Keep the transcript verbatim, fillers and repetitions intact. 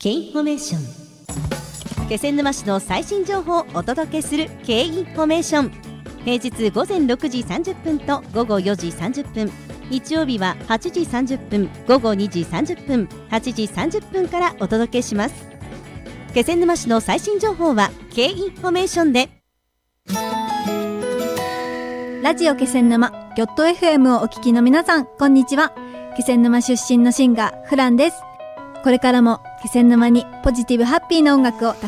K インフォメーション。気仙沼市の最新情報をお届けする K インフォメーション。平日午前ろくじさんじゅっぷんと午後よじさんじゅっぷん、日曜日ははちじさんじゅっぷん、午後にじさんじゅっぷん、はちじさんじゅっぷんからお届けします。気仙沼市の最新情報は K インフォメーションで。 ラジオ気仙沼ギョット エフエム をお聞きの皆さん、こんにちは。気仙沼出身のシンガーフランです。これからも気仙沼にポジティブハッピーな音楽をた